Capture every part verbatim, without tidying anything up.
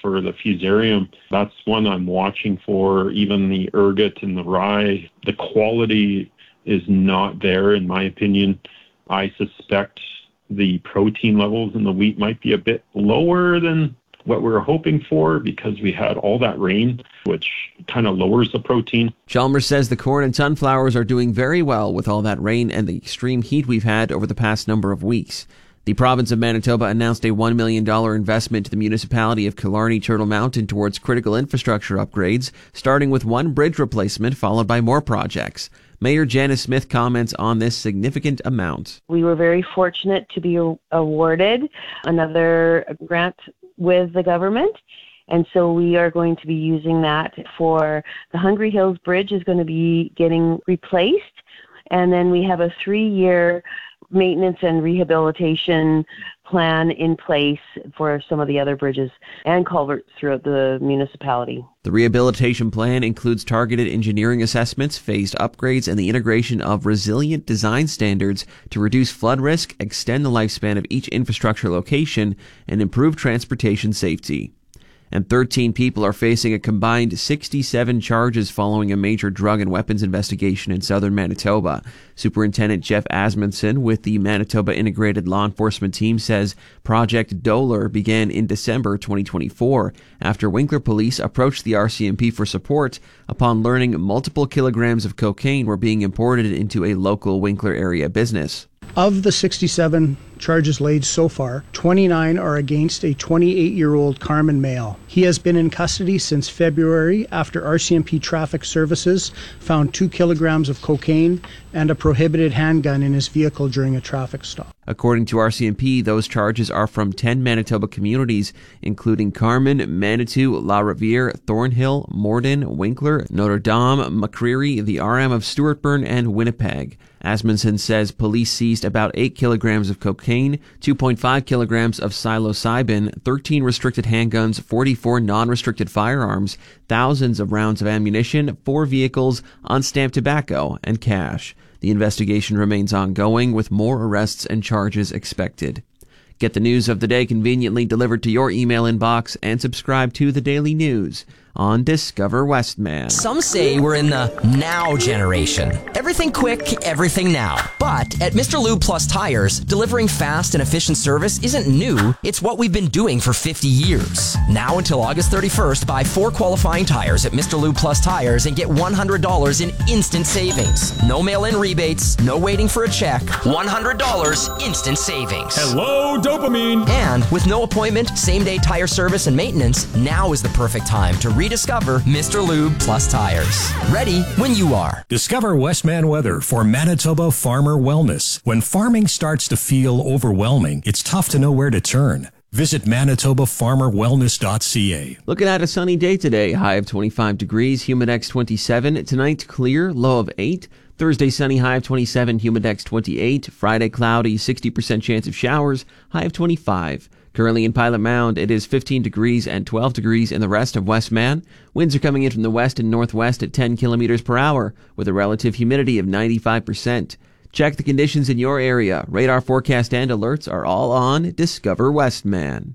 for the fusarium. That's one I'm watching for. Even the ergot and the rye, the quality is not there, in my opinion. I suspect the protein levels in the wheat might be a bit lower than what we were hoping for because we had all that rain, which kind of lowers the protein. Chalmers says the corn and sunflowers are doing very well with all that rain and the extreme heat we've had over the past number of weeks. The province of Manitoba announced a one million dollars investment to the municipality of Killarney-Turtle Mountain towards critical infrastructure upgrades, starting with one bridge replacement followed by more projects. Mayor Janice Smith comments on this significant amount. We were very fortunate to be awarded another grant with the government, and so we are going to be using that for the Hungry Hills Bridge is going to be getting replaced, and then we have a three-year maintenance and rehabilitation plan in place for some of the other bridges and culverts throughout the municipality. The rehabilitation plan includes targeted engineering assessments, phased upgrades, and the integration of resilient design standards to reduce flood risk, extend the lifespan of each infrastructure location, and improve transportation safety. And thirteen people are facing a combined sixty-seven charges following a major drug and weapons investigation in southern Manitoba. Superintendent Jeff Asmundson with the Manitoba Integrated Law Enforcement Team says Project Doler began in December twenty twenty-four after Winkler Police approached the R C M P for support upon learning multiple kilograms of cocaine were being imported into a local Winkler area business. Of the sixty-seven charges laid so far, twenty-nine are against a twenty-eight-year-old Carmen male. He has been in custody since February after R C M P Traffic Services found two kilograms of cocaine and a prohibited handgun in his vehicle during a traffic stop. According to R C M P, those charges are from ten Manitoba communities, including Carmen, Manitou, La Riviere, Thornhill, Morden, Winkler, Notre Dame, McCreary, the R M of Stewartburn, and Winnipeg. Asmundson says police seized about eight kilograms of cocaine, two point five kilograms of psilocybin, thirteen restricted handguns, forty-four non-restricted firearms, thousands of rounds of ammunition, four vehicles, unstamped tobacco, and cash. The investigation remains ongoing with more arrests and charges expected. Get the news of the day conveniently delivered to your email inbox and subscribe to the Daily News on Discover Westman. Some say we're in the now generation. Everything quick, everything now. But at Mister Lube Plus Tires, delivering fast and efficient service isn't new. It's what we've been doing for fifty years. Now until August thirty-first, buy four qualifying tires at Mister Lube Plus Tires and get one hundred dollars in instant savings. No mail-in rebates, no waiting for a check. one hundred dollars instant savings. Hello, dopamine. And with no appointment, same-day tire service and maintenance, now is the perfect time to rediscover Mister Lube Plus Tires. Ready when you are. Discover Westman weather for Manitoba Farmer Wellness. When farming starts to feel overwhelming, it's tough to know where to turn. Visit manitoba farmer wellness dot c a. Looking at a sunny day today, high of twenty-five degrees, humidex twenty-seven. Tonight, clear, low of eight. Thursday, sunny, high of twenty-seven, humidex twenty-eight. Friday, cloudy, sixty percent chance of showers, high of twenty-five. Currently in Pilot Mound, it is fifteen degrees and twelve degrees in the rest of Westman. Winds are coming in from the west and northwest at ten kilometers per hour, with a relative humidity of ninety-five percent. Check the conditions in your area. Radar forecast and alerts are all on Discover Westman.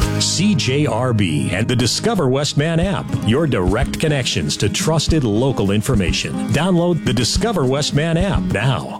C J R B and the Discover Westman app. Your direct connections to trusted local information. Download the Discover Westman app now.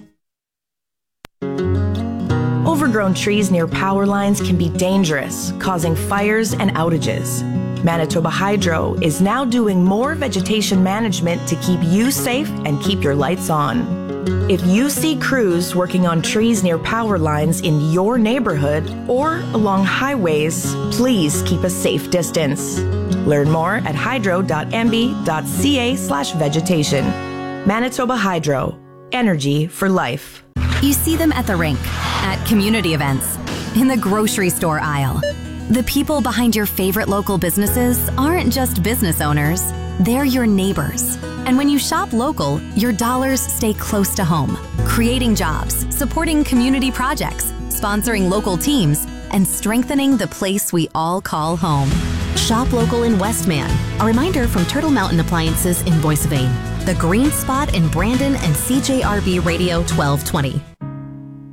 Overgrown trees near power lines can be dangerous, causing fires and outages. Manitoba Hydro is now doing more vegetation management to keep you safe and keep your lights on. If you see crews working on trees near power lines in your neighborhood or along highways, please keep a safe distance. Learn more at hydro dot m b dot c a slash vegetation. Manitoba Hydro. Energy for life. You see them at the rink, at community events, in the grocery store aisle. The people behind your favorite local businesses aren't just business owners, they're your neighbors. And when you shop local, your dollars stay close to home, creating jobs, supporting community projects, sponsoring local teams, and strengthening the place we all call home. Shop local in Westman. A reminder from Turtle Mountain Appliances in Boissevain. The Green Spot in Brandon and C J R B Radio twelve twenty.